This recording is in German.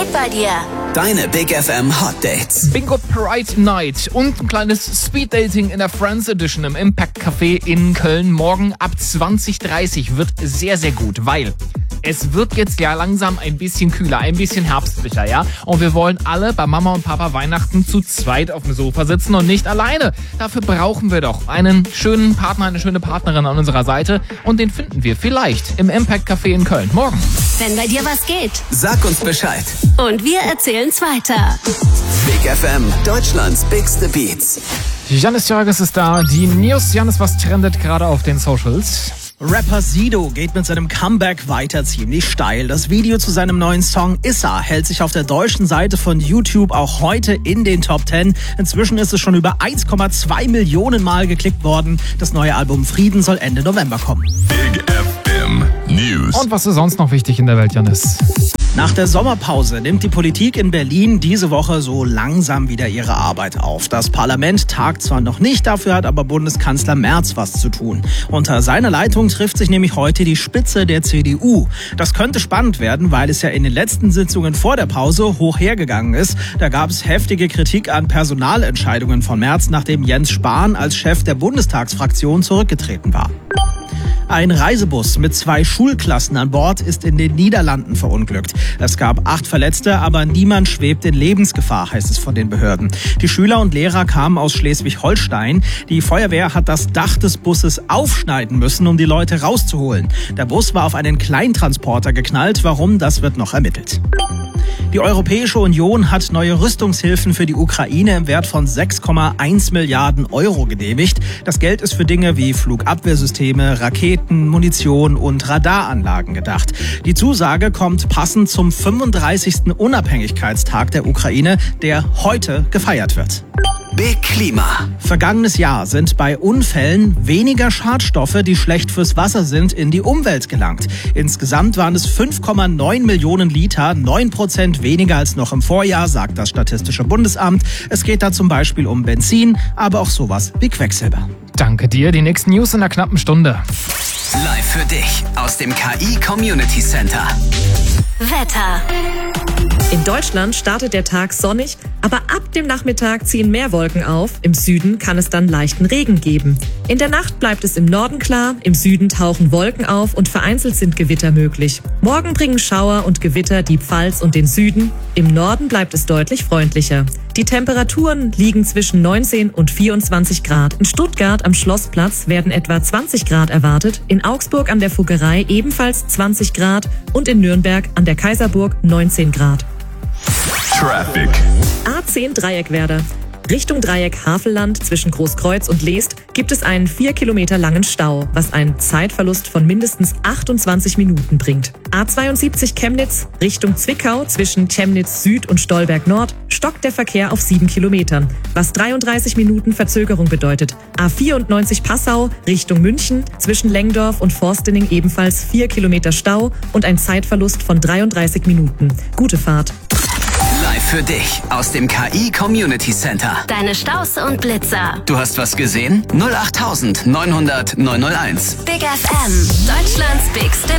geht bei dir? Deine Big FM Hot Dates. Bingo Pride Night und ein kleines Speed Dating in der Friends Edition im Impact Café in Köln. Morgen ab 20:30 wird sehr, sehr gut, weil es wird jetzt ja langsam ein bisschen kühler, ein bisschen herbstlicher, ja? Und wir wollen alle bei Mama und Papa Weihnachten zu zweit auf dem Sofa sitzen und nicht alleine. Dafür brauchen wir doch einen schönen Partner, eine schöne Partnerin an unserer Seite. Und den finden wir vielleicht im Impact Café in Köln. Morgen. Wenn bei dir was geht. Sag uns Bescheid. Und wir erzählen's weiter. Big FM, Deutschlands bigste Beats. Janis Jörges ist da. Die News. Janis, was trendet gerade auf den Socials? Rapper Sido geht mit seinem Comeback weiter ziemlich steil. Das Video zu seinem neuen Song Issa hält sich auf der deutschen Seite von YouTube auch heute in den Top 10. Inzwischen ist es schon über 1,2 Millionen Mal geklickt worden. Das neue Album Frieden soll Ende November kommen. Big FM News. Und was ist sonst noch wichtig in der Welt, Janis? Nach der Sommerpause nimmt die Politik in Berlin diese Woche so langsam wieder ihre Arbeit auf. Das Parlament tagt zwar noch nicht, dafür hat aber Bundeskanzler Merz was zu tun. Unter seiner Leitung trifft sich nämlich heute die Spitze der CDU. Das könnte spannend werden, weil es ja in den letzten Sitzungen vor der Pause hoch hergegangen ist. Da gab es heftige Kritik an Personalentscheidungen von Merz, nachdem Jens Spahn als Chef der Bundestagsfraktion zurückgetreten war. Ein Reisebus mit 2 Schulklassen an Bord ist in den Niederlanden verunglückt. Es gab 8 Verletzte, aber niemand schwebt in Lebensgefahr, heißt es von den Behörden. Die Schüler und Lehrer kamen aus Schleswig-Holstein. Die Feuerwehr hat das Dach des Busses aufschneiden müssen, um die Leute rauszuholen. Der Bus war auf einen Kleintransporter geknallt. Warum, das wird noch ermittelt. Die Europäische Union hat neue Rüstungshilfen für die Ukraine im Wert von 6,1 Milliarden Euro genehmigt. Das Geld ist für Dinge wie Flugabwehrsysteme, Raketen, Munition und Radaranlagen gedacht. Die Zusage kommt passend zum 35. Unabhängigkeitstag der Ukraine, der heute gefeiert wird. Big Klima. Vergangenes Jahr sind bei Unfällen weniger Schadstoffe, die schlecht fürs Wasser sind, in die Umwelt gelangt. Insgesamt waren es 5,9 Millionen Liter, 9% weniger als noch im Vorjahr, sagt das Statistische Bundesamt. Es geht da zum Beispiel um Benzin, aber auch sowas wie Quecksilber. Danke dir. Die nächsten News in einer knappen Stunde. Live für dich aus dem KI Community Center. Wetter. In Deutschland startet der Tag sonnig, aber ab dem Nachmittag ziehen mehr Wolken auf. Im Süden kann es dann leichten Regen geben. In der Nacht bleibt es im Norden klar, im Süden tauchen Wolken auf und vereinzelt sind Gewitter möglich. Morgen bringen Schauer und Gewitter die Pfalz und den Süden. Im Norden bleibt es deutlich freundlicher. Die Temperaturen liegen zwischen 19 und 24 Grad. In Stuttgart am Schlossplatz werden etwa 20 Grad erwartet, in Augsburg an der Fuggerei ebenfalls 20 Grad und in Nürnberg an der Kaiserburg 19 Grad. Traffic. A10 Dreieckwerder. Richtung Dreieck Havelland zwischen Großkreuz und Leest gibt es einen 4 Kilometer langen Stau, was einen Zeitverlust von mindestens 28 Minuten bringt. A72 Chemnitz Richtung Zwickau zwischen Chemnitz Süd und Stolberg Nord stockt der Verkehr auf 7 Kilometern, was 33 Minuten Verzögerung bedeutet. A94 Passau Richtung München zwischen Lengdorf und Forstening ebenfalls 4 Kilometer Stau und ein Zeitverlust von 33 Minuten. Gute Fahrt. Live für dich aus dem KI Community Center. Deine Staus und Blitzer. Du hast was gesehen? 08900 901. Big FM. Deutschlands bigste